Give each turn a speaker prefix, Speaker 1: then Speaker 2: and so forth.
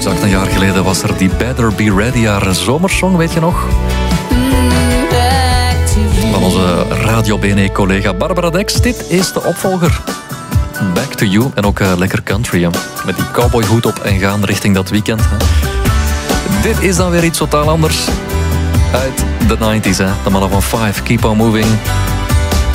Speaker 1: Exact een jaar geleden was er die Better Be Ready, haar zomersong, weet je nog? Van onze Radio BNE-collega Barbara Dex. Dit is de opvolger. Back to You. En ook lekker country, hè? Met die cowboyhoed op en gaan richting dat weekend. Hè? Dit is dan weer iets totaal anders. Uit de 90s, hè? De mannen van Five, Keep On Moving.